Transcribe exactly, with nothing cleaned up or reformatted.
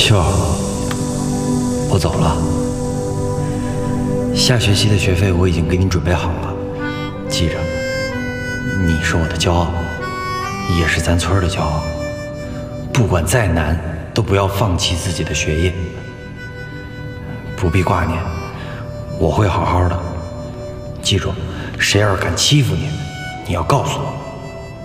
秀，我走了。下学期的学费我已经给你准备好了，记着，你是我的骄傲，也是咱村的骄傲。不管再难，都不要放弃自己的学业。不必挂念，我会好好的。记住，谁要是敢欺负你，你要告诉我。